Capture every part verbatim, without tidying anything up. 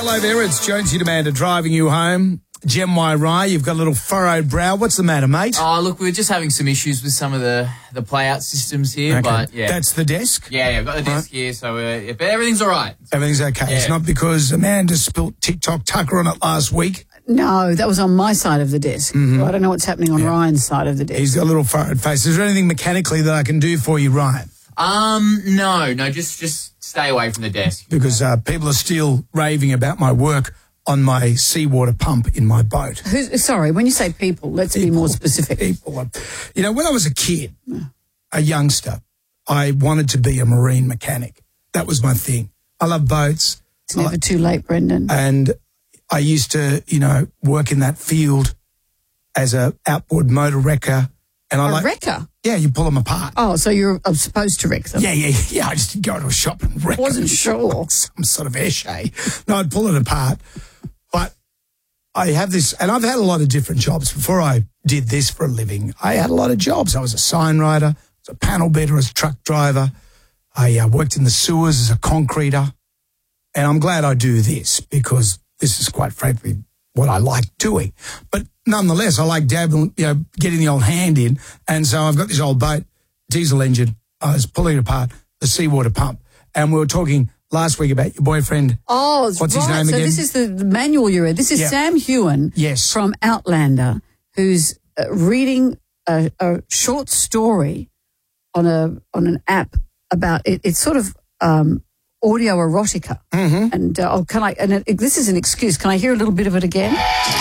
Hello there, it's Jonesy Demander driving you home. Gem Y Rye, you've got a little furrowed brow. What's the matter, mate? Oh, look, we were just having some issues with some of the, the play-out systems here, Okay. but yeah. That's the desk? Yeah, yeah, I've got the desk here, so uh, yeah, but everything's all right. Everything's okay. Yeah. It's not because Amanda spilt TikTok Tucker on it last week. No, that was on my side of the desk. Mm-hmm. I don't know what's happening on Yeah. Ryan's side of the desk. He's got a little furrowed face. Is there anything mechanically that I can do for you, Ryan? Um, no, no, just just stay away from the desk. Because uh, people are still raving about my work on my seawater pump in my boat. Who's, sorry, when you say people, let's be more specific. People. You know, when I was a kid, a youngster, I wanted to be a marine mechanic. That was my thing. I love boats. It's never too late, Brendan. And I used to, you know, work in that field as a outboard motor wrecker. And I A like, wrecker? Yeah, you pull them apart. Oh, so you're uh, supposed to wreck them? Yeah, yeah, yeah. I just go to a shop and wreck Wasn't them. sure. Some sort of eshay. No, I'd pull it apart. But I have this, and I've had a lot of different jobs. Before I did this for a living, I had a lot of jobs. I was a sign writer, I was a panel beater, as a truck driver. I uh, worked in the sewers as a concreter. And I'm glad I do this because this is quite frankly what I like doing. But nonetheless, I like dabbling, you know, getting the old hand in. And so I've got this old boat, diesel engine. I was pulling it apart, the seawater pump. And we were talking last week about your boyfriend. Oh, What's right. his name so again? this is the, the manual you read. This is Yeah. Sam Hewen Yes. from Outlander, who's uh, reading a, a short story on a on an app about it. It's sort of um, audio erotica. Mm-hmm. And uh, oh, can I? And it, this is an excuse. Can I hear a little bit of it again?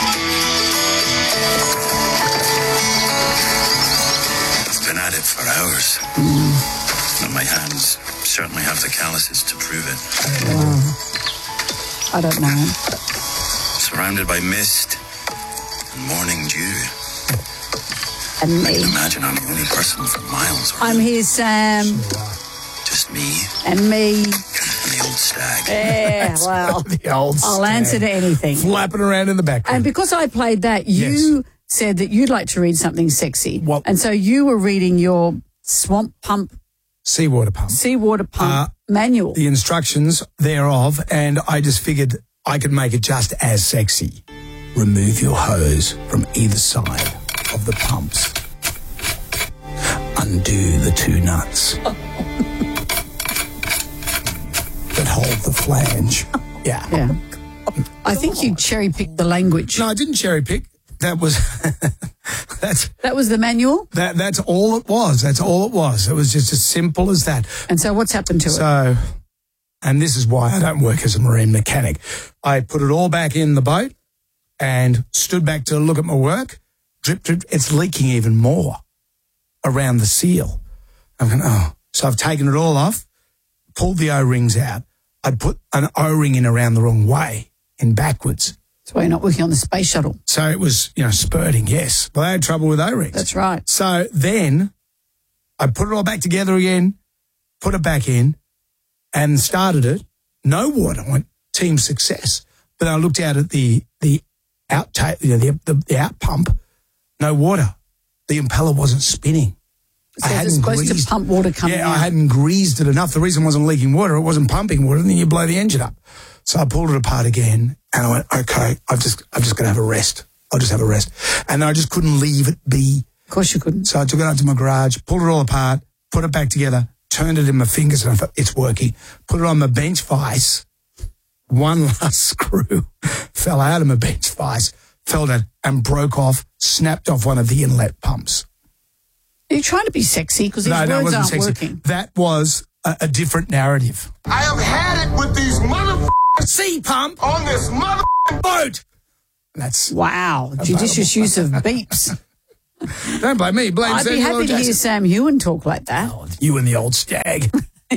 I've been at it for hours. Mm. And my hands certainly have the calluses to prove it. Wow. I don't know. Surrounded by mist and morning dew. And I me. can imagine I'm the only person for miles around. I'm here, Sam. Just me And me. and the old stag. Yeah, well, The old I'll answer to anything. flapping around in the background. And because I played that, you said that you'd like to read something sexy. What? And so you were reading your swamp pump, Seawater pump. seawater pump Uh, manual. The instructions thereof, and I just figured I could make it just as sexy. Remove your hose from either side of the pumps. Undo the two nuts that hold the flange. Yeah. Yeah. I think you cherry-picked the language. No, I didn't cherry pick. That was that's That was the manual? that that's all it was. That's all it was. It was just as simple as that. And so what's happened to it? So, and this is why I don't work as a marine mechanic. I put it all back in the boat and stood back to look at my work. Drip, drip. It's leaking even more around the seal. I'm going, oh. So I've taken it all off, pulled the O-rings out. I'd put an O-ring in around the wrong way, in backwards. That's why you're not working on the space shuttle. So it was, you know, spurting, yes. But I had trouble with O-rings. That's right. So then I put it all back together again, put it back in, and started it. No water. I went, team success. But I looked out at the the out ta- you know, the, the, the out pump. No water. The impeller wasn't spinning. So it's supposed to pump water coming Yeah, out. I hadn't greased it enough. The reason it wasn't leaking water, it wasn't pumping water, and then you blow the engine up. So I pulled it apart again, and I went, okay, I've just, I'm just going to have a rest. I'll just have a rest. And I just couldn't leave it be. Of course you couldn't. So I took it out to my garage, pulled it all apart, put it back together, turned it in my fingers, and I thought, it's working. Put it on my bench vise. One last screw fell out of my bench vise, fell down, and broke off, snapped off one of the inlet pumps. Are you trying to be sexy? Because these No, words that wasn't aren't sexy. working. That was a, a different narrative. I have had it with these mother Sea pump on this mother boat. That's Wow. Judicious use of beeps. don't blame me. Blame I'd be Samuel L. happy to hear Jackson. Sam Hewen talk like that. Oh, you and the old stag.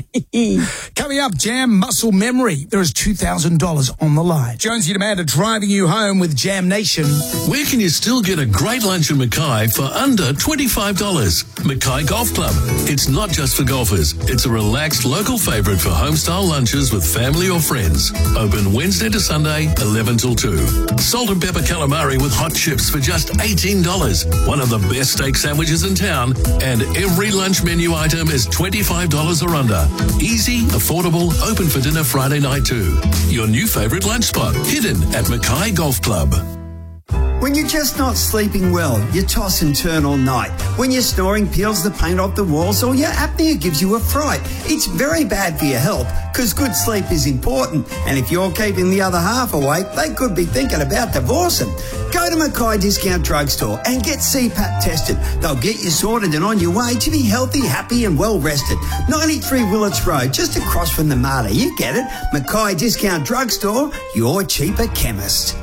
Coming up, Jam Muscle Memory. There is two thousand dollars on the line. Jonesy Demander driving you home with Jam Nation. Where can you still get a great lunch in Mackay for under twenty-five dollars? Mackay Golf Club. It's not just for golfers. It's a relaxed local favourite for home-style lunches with family or friends. Open Wednesday to Sunday, eleven till two. Salt and pepper calamari with hot chips for just eighteen dollars. One of the best steak sandwiches in town. And every lunch menu item is twenty-five dollars or under. Bar. Easy, affordable, open for dinner Friday night too. Your new favourite lunch spot, hidden at Mackay Golf Club. When you're just not sleeping well, you toss and turn all night. When your snoring peels the paint off the walls or your apnea gives you a fright. It's very bad for your health because good sleep is important. And if you're keeping the other half awake, they could be thinking about divorcing. Go to Mackay Discount Drugstore and get C PAP tested. They'll get you sorted and on your way to be healthy, happy and well rested. ninety-three Willits Road, just across from the Marta. You get it. Mackay Discount Drugstore, your cheaper chemist.